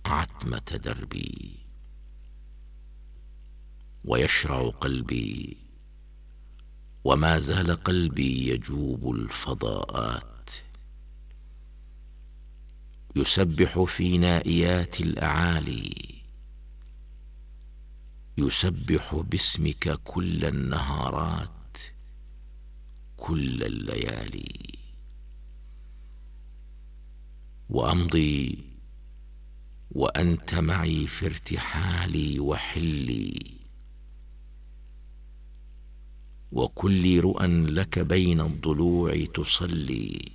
عتمة دربي، ويشرع قلبي، وما زال قلبي يجوب الفضاءات، يسبح في نائيات الأعالي، يسبح باسمك كل النهارات كل الليالي. وأمضي وأنت معي في ارتحالي وحلي، وكل رؤى لك بين الضلوع تصلي،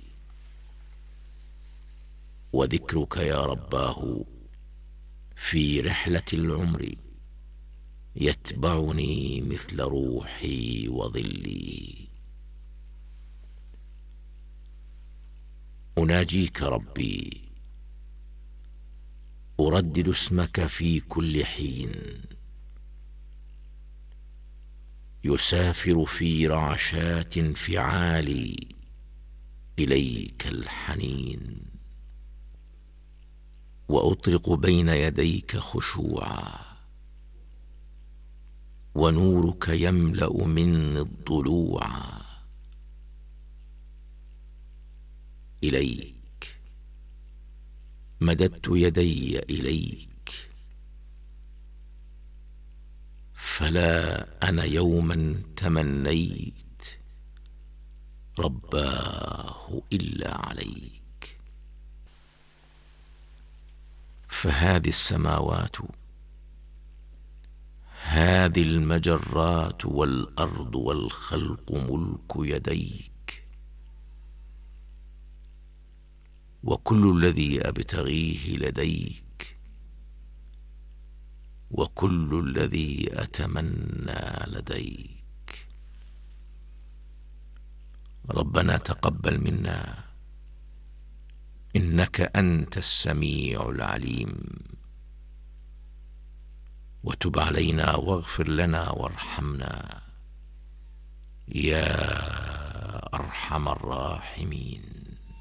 وذكرك يا رباه في رحلة العمر يتبعني مثل روحي وظلي. أناجيك ربي، أردد اسمك في كل حين، يسافر في رعشات انفعالي إليك الحنين، وأطرق بين يديك خشوعا، ونورك يملأ مني الضلوعا. إليك مددت يدي إليك، فلا أنا يوما تمنيت رباه إلا عليك. فهذه السماوات، هذه المجرات والأرض والخلق ملك يديك، وكل الذي أبتغيه لديك، وكل الذي أتمنى لديك. ربنا تقبل منا، إنك أنت السميع العليم، وتب علينا واغفر لنا وارحمنا يا أرحم الراحمين.